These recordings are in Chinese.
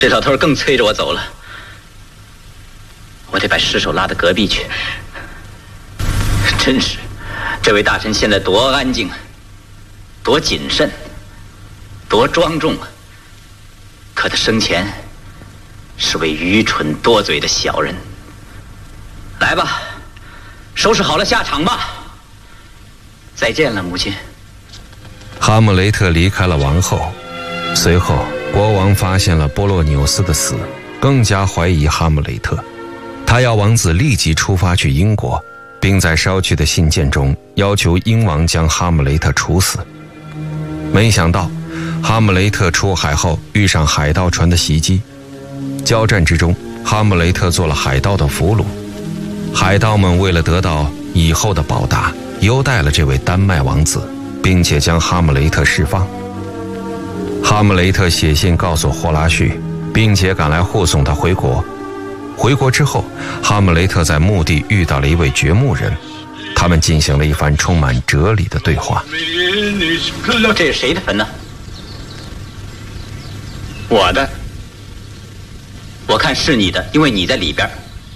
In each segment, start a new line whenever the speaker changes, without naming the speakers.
这老头更催着我走了，我得把尸首拉到隔壁去。真是，这位大臣现在多安静啊，多谨慎，多庄重啊！可他生前是位愚蠢多嘴的小人。来吧，收拾好了下场吧。再见了，母亲。
哈姆雷特离开了王后，随后国王发现了波洛纽斯的死，更加怀疑哈姆雷特。他要王子立即出发去英国，并在捎去的信件中要求英王将哈姆雷特处死。没想到哈姆雷特出海后遇上海盗船的袭击，交战之中，哈姆雷特做了海盗的俘虏。海盗们为了得到以后的报答，优待了这位丹麦王子，并且将哈姆雷特释放。哈姆雷特写信告诉霍拉旭，并且赶来护送他回国。回国之后，哈姆雷特在墓地遇到了一位掘墓人，他们进行了一番充满哲理的对话。
这是谁的坟呢？
我的。
我看是你的，因为你在里边。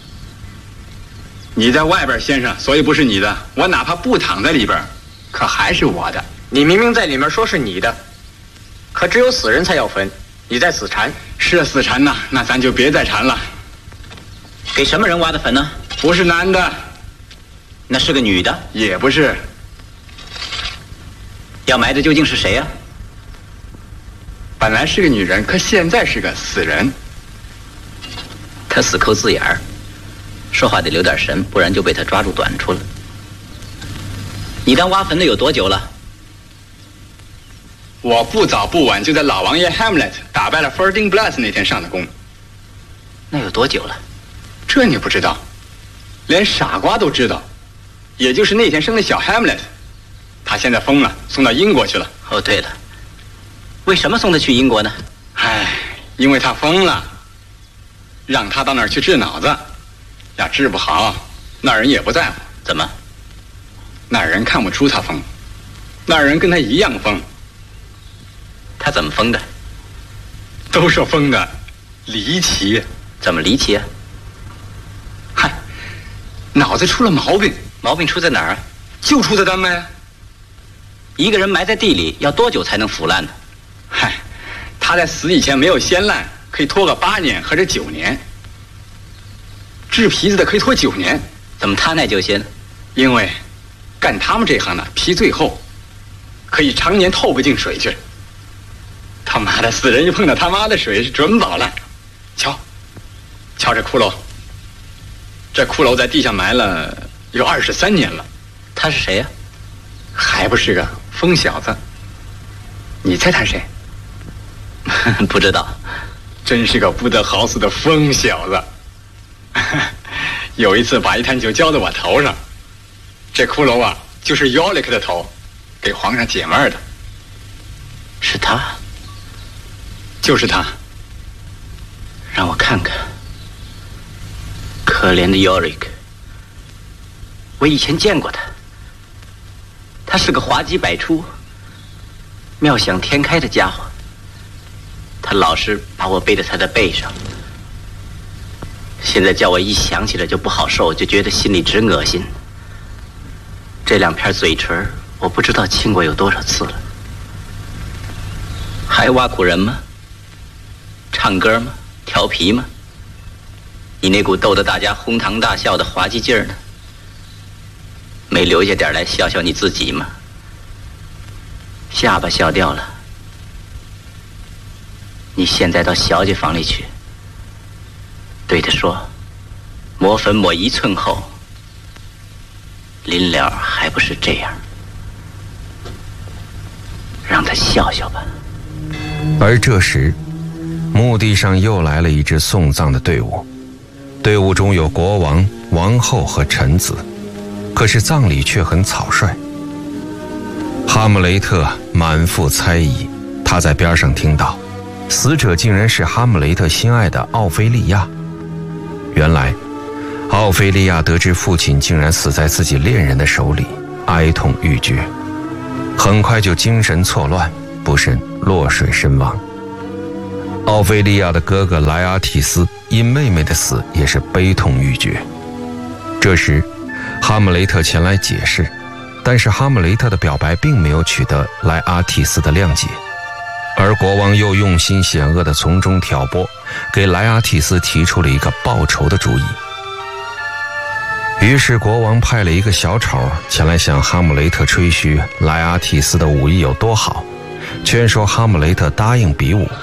你在外边，先生，所以不是你的。我哪怕不躺在里边，可还是我的。
你明明在里面说是你的，可只有死人才要坟，你在死缠。
是死缠呐，那咱就别再缠了。
给什么人挖的坟呢？
不是男的。
那是个女的？
也不是。
要埋的究竟是谁呀？
本来是个女人，可现在是个死人。
他死抠字眼儿，说话得留点神，不然就被他抓住短处了。你当挖坟的有多久了？
我不早不晚就在老王爷 Hamlet 打败了 Ferdinand Blas 那天上的工。
那有多久了？
这你不知道，连傻瓜都知道。也就是那天生的小 Hamlet， 他现在疯了，送到英国去了。
哦，对了，为什么送他去英国呢？
唉，因为他疯了，让他到那儿去治脑子，要治不好，那儿人也不在乎。
怎么？
那儿人看不出他疯，那儿人跟他一样疯。
他怎么疯的？
都说疯的离奇。
怎么离奇啊？
嗨，脑子出了毛病。
毛病出在哪儿啊？
就出在丹麦啊。
一个人埋在地里要多久才能腐烂呢？
嗨，他在死以前没有先烂，可以拖个8年或者9年。治皮子的可以拖9年。
怎么他耐久些呢？
因为干他们这行的皮最厚，可以常年透不进水去。他妈的，死人一碰到他妈的水是准饱了。瞧，瞧这骷髅，这骷髅在地上埋了有23年了。
他是谁呀？
还不是个疯小子。你猜他谁？
不知道。
真是个不得好死的疯小子。有一次把一坛酒浇在我头上，这骷髅啊就是尤里克的头，给皇上解闷的。
是他？
就是他。
让我看看。可怜的尤里克，我以前见过他。他是个滑稽百出、妙想天开的家伙。他老是把我背在他的背上，现在叫我一想起来就不好受，就觉得心里直恶心。这2片嘴唇，我不知道亲过有多少次了。还挖苦人吗？唱歌吗？调皮吗？你那股逗得大家哄堂大笑的滑稽劲儿呢？没留下点来笑笑你自己吗？下巴笑掉了。你现在到小姐房里去，对她说，磨粉抹1寸厚，临了还不是这样，让她笑笑吧。
而这时，墓地上又来了一支送葬的队伍，队伍中有国王、王后和臣子，可是葬礼却很草率。哈姆雷特满腹猜疑，他在边上听到，死者竟然是哈姆雷特心爱的奥菲利亚。原来，奥菲利亚得知父亲竟然死在自己恋人的手里，哀痛欲绝，很快就精神错乱，不慎落水身亡。 奥菲利亚的哥哥莱阿提斯因妹妹的死也是悲痛欲绝。这时，哈姆雷特前来解释，但是哈姆雷特的表白并没有取得莱阿提斯的谅解，而国王又用心险恶地从中挑拨，给莱阿提斯提出了一个报仇的主意。于是国王派了一个小丑前来向哈姆雷特吹嘘莱阿提斯的武艺有多好，劝说哈姆雷特答应比武。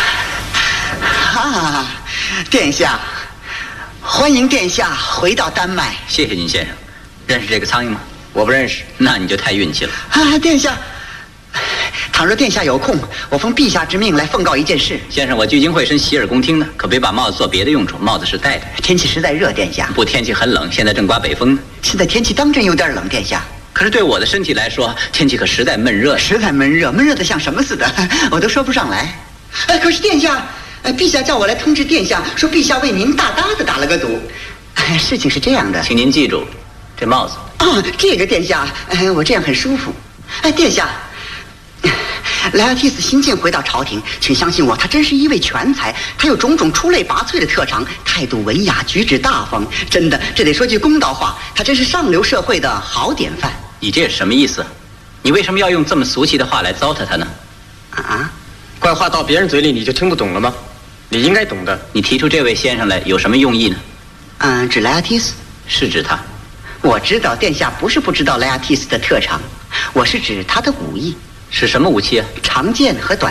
殿下，欢迎殿下回到丹麦。
谢谢您，先生。认识这个苍蝇吗？
我不认识。
那你就太运气了。
殿下，倘若殿下有空，我奉陛下之命来奉告一件事。
先生，我聚精会神洗耳恭听的，可别把帽子做别的用处，帽子是戴的。
天气实在热，殿下。
不，天气很冷，现在正刮北风呢。
现在天气当真有点冷，殿下。
可是对我的身体来说，天气可实在闷热。
实在闷热，闷热的像什么似的，我都说不上来。可是殿下，陛下叫我来通知殿下，说陛下为您大大的打了个赌。事情是这样的，
请您记住，这帽子。
这个殿下，我这样很舒服。殿下，莱阿提斯新晋回到朝廷，请相信我，他真是一位全才，他有种种出类拔萃的特长，态度文雅，举止大方。真的，这得说句公道话，他真是上流社会的好典范。
你这是什么意思？你为什么要用这么俗气的话来糟蹋他呢？
怪话到别人嘴里你就听不懂了吗？你应该懂的。
你提出这位先生来有什么用意呢？
指莱阿提斯。
是指他。
我知道殿下不是不知道莱阿提斯的特长，我是指他的武艺。
是什么武器啊？
长剑和短